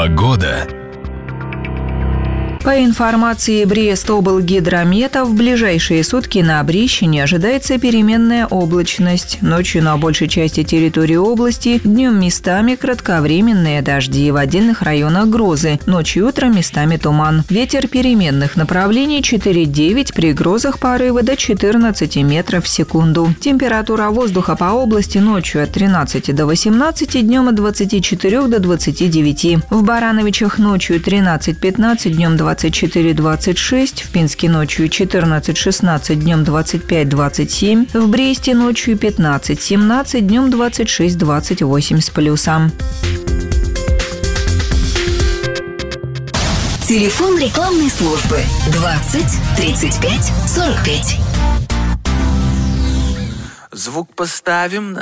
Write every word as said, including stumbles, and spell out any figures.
Погода. По информации Брест-облгидромета, в ближайшие сутки на Брещине ожидается переменная облачность. Ночью на большей части территории области, днем местами кратковременные дожди, в отдельных районах грозы, ночью и утром местами туман. Ветер переменных направлений четыре-девять, при грозах порывы до четырнадцати метров в секунду. Температура воздуха по области ночью от тринадцати до восемнадцати, днем от двадцати четырёх до двадцати девяти. В Барановичах ночью тринадцать-пятнадцать, днем двадцать четыре-двадцать шесть, в Пинске ночью четырнадцать-шестнадцать, днем двадцать пять-двадцать семь, в Бресте ночью пятнадцать-семнадцать, днем двадцать шесть-двадцать восемь с плюсом. Телефон рекламной службы двадцать тридцать пять сорок пять. Звук поставим на